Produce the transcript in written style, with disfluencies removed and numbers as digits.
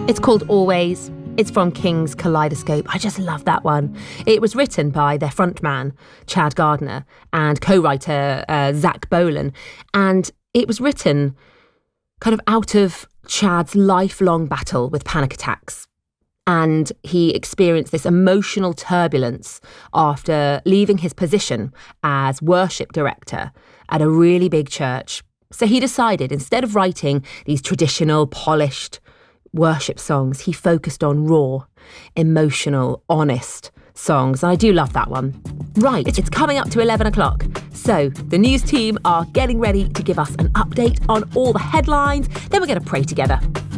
It's called Always. It's from King's Kaleidoscope. I just love that one. It was written by their frontman, Chad Gardner, and co-writer Zach Bolan. And it was written kind of out of Chad's lifelong battle with panic attacks. And he experienced this emotional turbulence after leaving his position as worship director at a really big church. So he decided, instead of writing these traditional, polished worship songs, he focused on raw, emotional, honest songs. And I do love that one. Right, it's coming up to 11 o'clock. So the news team are getting ready to give us an update on all the headlines. Then we're going to pray together.